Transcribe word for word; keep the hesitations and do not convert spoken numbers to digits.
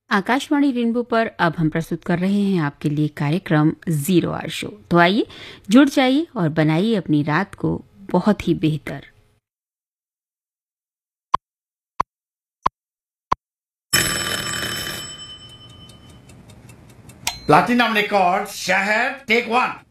Akashvani rainbow पर अब हम प्रस्तुत कर रहे हैं आपके लिए कार्यक्रम जीरो आवर शो। तो आइए जुड़ जाइए और बनाइए अपनी रात को बहुत ही बेहतर। Platinum Records, Shahar, take one.